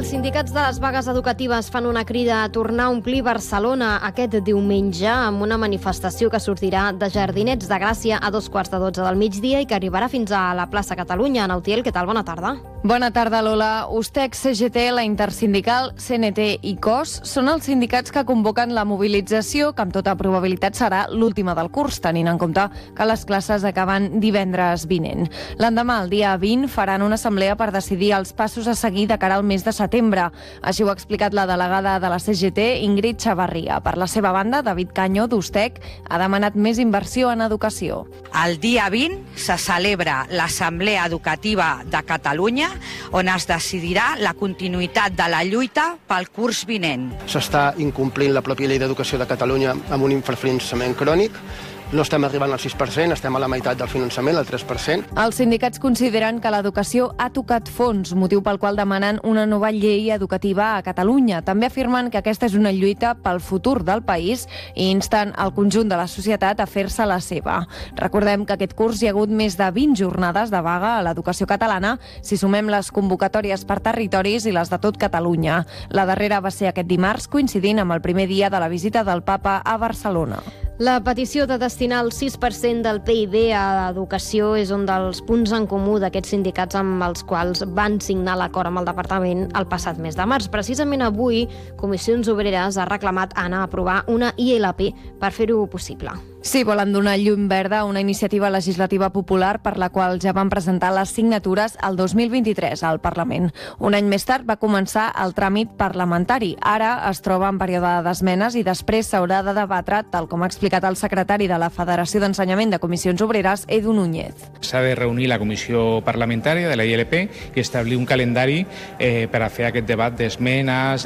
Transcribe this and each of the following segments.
Els sindicats de les vagues educatives fan una crida a tornar a omplir Barcelona aquest diumenge amb una manifestació que sortirà de Jardinets de Gràcia a 11:15 del migdia i que arribarà fins a la plaça Catalunya. En Utiel, què tal? Bona tarda. Bona tarda, Lola. USTEC, CGT, la Intersindical, CNT i COS són els sindicats que convoquen la mobilització, que amb tota probabilitat serà l'última del curs, tenint en compte que les classes acaben divendres vinent. L'endemà, el dia 20, faran una assemblea per decidir els passos a seguir de cara al mes de setembre. Així ho ha explicat la delegada de la CGT, Ingrid Chavarria. Per la seva banda, David Caño, d'USTEC, ha demanat més inversió en educació. El dia 20 se celebra l'Assemblea Educativa de Catalunya, on es decidirà la continuïtat de la lluita pel curs vinent. S'està incomplint la pròpia llei d'educació de Catalunya amb un infrafinançament crònic. No estem arribant al 6%, estem a la meitat del finançament, al 3%. Els sindicats consideren que l'educació ha tocat fons, motiu pel qual demanen una nova llei educativa a Catalunya. També afirmen que aquesta és una lluita pel futur del país i insten el conjunt de la societat a fer-se la seva. Recordem que aquest curs hi ha hagut més de 20 jornades de vaga a l'educació catalana, si sumem les convocatòries per territoris i les de tot Catalunya. La darrera va ser aquest dimarts, coincidint amb el primer dia de la visita del Papa a Barcelona. La petició de destinar el 6% del PIB a l'educació és un dels punts en comú d'aquests sindicats amb els quals van signar l'acord amb el departament el passat mes de març. Precisament avui, Comissions Obreres ha reclamat anar a aprovar una ILP per fer-ho possible. Sí, volen donar llum verda a una iniciativa legislativa popular per la qual ja van presentar les signatures el 2023 al Parlament. Un any més tard va començar el tràmit parlamentari. Ara es troba en període d'esmenes i després s'haurà de debatre, tal com ha explicat el secretari de la Federació d'Ensenyament de Comissions Obreres, Edu Núñez. S'ha de reunir la comissió parlamentària de la ILP i establir un calendari per a fer aquest debat d'esmenes,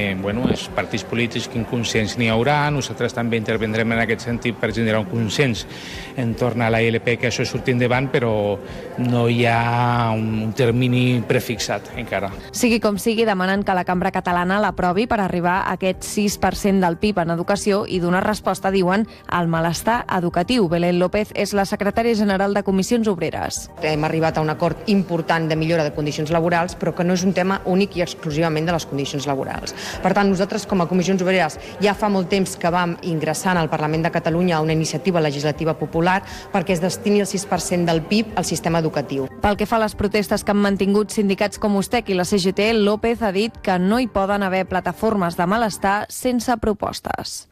els partits polítics, quin consens n'hi haurà. Nosaltres també intervendrem en aquest sentit per generar un consens entorn a la ILP que això surti endavant, però no hi ha un termini prefixat encara. Sigui com sigui, demanen que la cambra catalana l'aprovi per arribar a aquest 6% del PIB en educació i donar resposta, diuen, al malestar educatiu. Belén López és la secretària general de Comissions Obreres. Hem arribat a un acord important de millora de condicions laborals, però que no és un tema únic i exclusivament de les condicions laborals. Per tant, nosaltres com a Comissions Obreres ja fa molt temps que vam ingressar al Parlament de Catalunya una iniciativa legislativa popular perquè es destini el 6% del PIB al sistema educatiu. Pel que fa a les protestes que han mantingut sindicats com USTEC i la CGT, López ha dit que no hi poden haver plataformes de malestar sense propostes.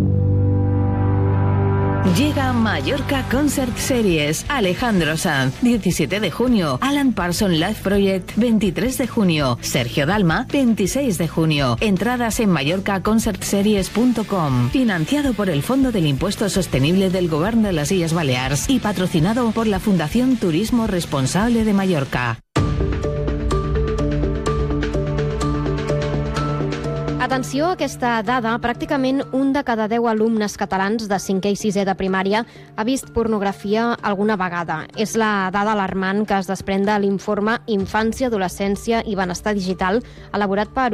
Llega Mallorca Concert Series. Alejandro Sanz, 17 de junio. Alan Parsons Live Project, 23 de junio. Sergio Dalma, 26 de junio. Entradas en mallorcaconcertseries.com. Financiado por el Fondo del Impuesto Sostenible del Gobierno de las Illes Balears y patrocinado por la Fundación Turismo Responsable de Mallorca. Atenció a aquesta dada, pràcticament un de cada 10 alumnes catalans de 5è i 6è de primària ha vist pornografia alguna vegada. És la dada alarmant que es desprèn de l'informe Infància, Adolescència i Benestar Digital elaborat per